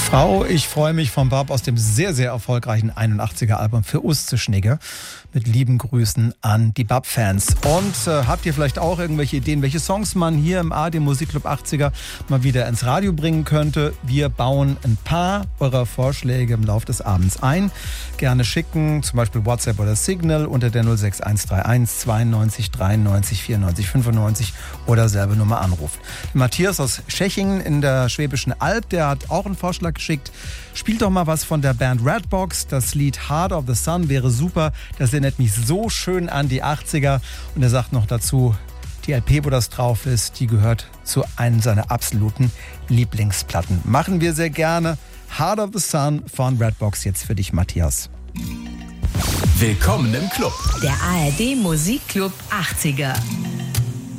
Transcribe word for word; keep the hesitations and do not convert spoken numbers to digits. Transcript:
Frau, ich freue mich vom Bob aus dem sehr, sehr erfolgreichen einundachtziger-Album für uns zu Schnigge. Mit lieben Grüßen an die Bob-Fans. Und äh, habt ihr vielleicht auch irgendwelche Ideen, welche Songs man hier im A R D Musikclub achtziger mal wieder ins Radio bringen könnte? Wir bauen ein paar eurer Vorschläge im Laufe des Abends ein. Gerne schicken, zum Beispiel WhatsApp oder Signal unter der null sechs eins drei eins zweiundneunzig dreiundneunzig vierundneunzig fünfundneunzig oder selbe Nummer anrufen. Matthias aus Schechingen in der Schwäbischen Alb, der hat auch einen Vorschlag geschickt. Spielt doch mal was von der Band Redbox. Das Lied Heart of the Sun wäre super. Das erinnert mich so schön an die achtziger. Und er sagt noch dazu, die L P, wo das drauf ist, die gehört zu einem seiner absoluten Lieblingsplatten. Machen wir sehr gerne. Heart of the Sun von Redbox jetzt für dich, Matthias. Willkommen im Club. Der A R D Musikclub achtziger.